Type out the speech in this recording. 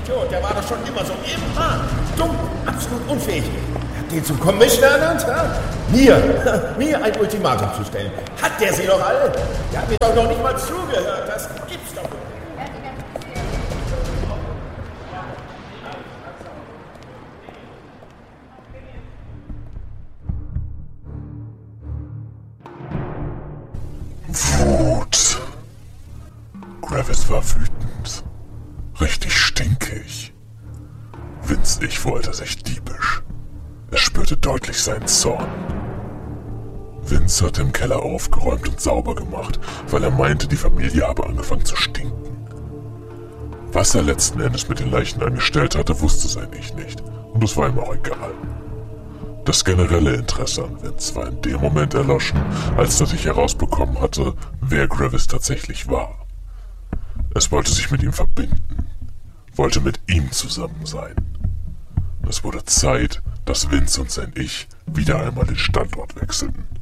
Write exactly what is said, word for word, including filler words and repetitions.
Idiot, der war doch schon immer so. Immer. Dumm, absolut unfähig. Er hat den zum Commissioner ernannt, ja? Mir, mir ein Ultimatum zu stellen. Hat der sie doch alle? Der hat mir doch noch nicht mal zugehört. Das gibt's doch nicht. Wut. Gravis war wütend. Richtig stinkig. Winzig wollte sich diebisch. Er spürte deutlich seinen Zorn. Vince hatte im Keller aufgeräumt und sauber gemacht, weil er meinte, die Familie habe angefangen zu stinken. Was er letzten Endes mit den Leichen angestellt hatte, wusste sein Ich nicht. Und es war ihm auch egal. Das generelle Interesse an Vince war in dem Moment erloschen, als er sich herausbekommen hatte, wer Gravis tatsächlich war. Es wollte sich mit ihm verbinden, wollte mit ihm zusammen sein. Es wurde Zeit, dass Vince und sein Ich wieder einmal den Standort wechselten.